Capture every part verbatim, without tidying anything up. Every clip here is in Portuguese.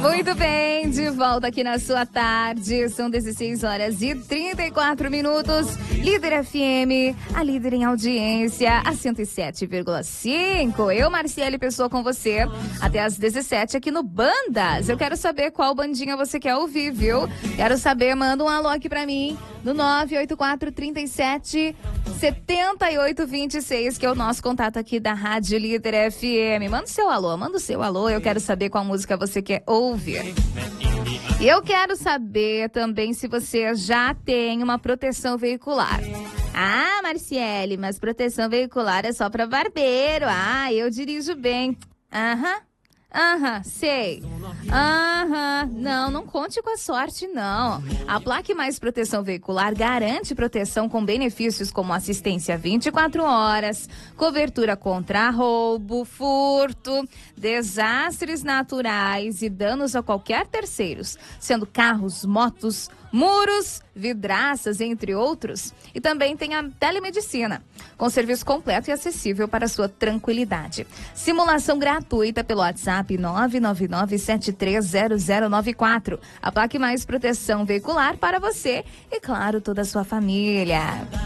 Muito bem, de volta aqui na sua tarde. São dezesseis horas e trinta e quatro minutos. Líder F M, a líder em audiência, a cento e sete vírgula cinco. Eu, Marciele Pessoa, com você até às dezessete aqui no Bandas. Eu quero saber qual bandinha você quer ouvir, viu? Quero saber, manda um alô aqui pra mim no nove oito quatro, trinta e sete, setenta e oito, vinte e seis, que é o nosso contato aqui da Rádio Líder F M. Manda o seu alô, manda o seu alô. Eu quero saber qual música você quer ouvir. E eu quero saber também se você já tem uma proteção veicular. Ah, Marciele, mas proteção veicular é só para barbeiro. Ah, eu dirijo bem. Aham. Aham, sei. Aham, não, não conte com a sorte, não. A Plaque Mais Proteção Veicular garante proteção com benefícios como assistência vinte e quatro horas, cobertura contra roubo, furto, desastres naturais e danos a qualquer terceiros, sendo carros, motos, muros, vidraças, entre outros. E também tem a telemedicina, com serviço completo e acessível para sua tranquilidade. Simulação gratuita pelo WhatsApp nove nove nove, sete três zero zero nove quatro. A Plaque Mais Proteção Veicular para você e, claro, toda a sua família.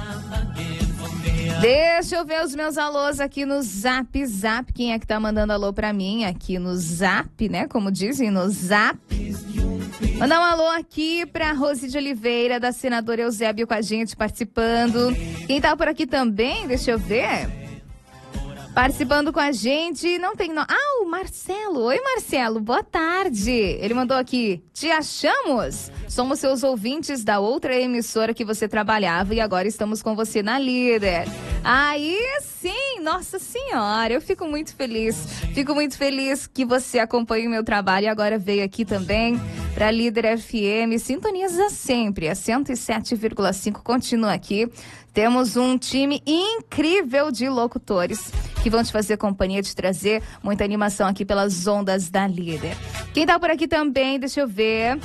Deixa eu ver os meus alôs aqui no Zap Zap. Quem é que tá mandando alô pra mim aqui no Zap, né? Como dizem, no Zap. Mandar um alô aqui pra Rose de Oliveira, da senadora Eusébio, com a gente participando. Quem tá por aqui também, deixa eu ver. Participando com a gente, não tem... No... Ah, o Marcelo. Oi, Marcelo, boa tarde. Ele mandou aqui, te achamos? Somos seus ouvintes da outra emissora que você trabalhava e agora estamos com você na Líder. Aí sim, nossa senhora, eu fico muito feliz. Fico muito feliz que você acompanhe o meu trabalho e agora veio aqui também para Líder F M. Sintoniza sempre, a cento e sete vírgula cinco continua aqui. Temos um time incrível de locutores que vão te fazer companhia, te trazer muita animação aqui pelas ondas da Líder. Quem tá por aqui também, deixa eu ver...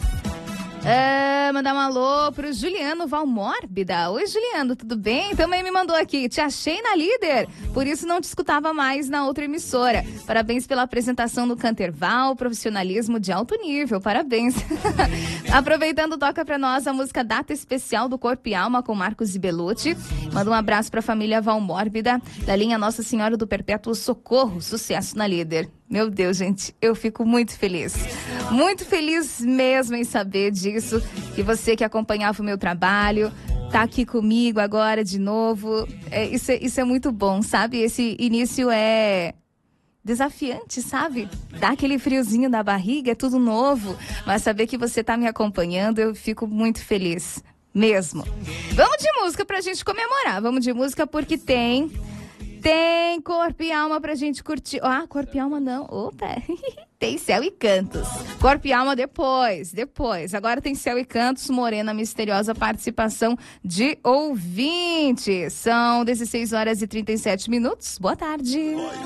É, mandar um alô pro Juliano Valmórbida. Oi, Juliano, tudo bem? Também me mandou aqui, te achei na Líder, por isso não te escutava mais na outra emissora. Parabéns pela apresentação no Canterval, profissionalismo de alto nível, parabéns. Aproveitando, toca pra nós a música Data Especial do Corpo e Alma com Marcos e Belucci. Manda um abraço pra família Valmórbida, da linha Nossa Senhora do Perpétuo Socorro, sucesso na Líder. Meu Deus, gente, eu fico muito feliz. Muito feliz mesmo em saber disso, que você que acompanhava o meu trabalho, tá aqui comigo agora de novo. É, isso, é, isso é muito bom, sabe? Esse início é desafiante, sabe? Dá aquele friozinho na barriga, é tudo novo, mas saber que você tá me acompanhando, eu fico muito feliz, mesmo. Vamos de música pra gente comemorar, vamos de música porque tem... Tem Corpo e Alma pra gente curtir. Ah, Corpo e Alma não. Opa! Tem Céu e Cantos. Corpo e Alma depois, depois. Agora tem Céu e Cantos, Morena Misteriosa, participação de ouvinte. São dezesseis horas e trinta e sete minutos. Boa tarde.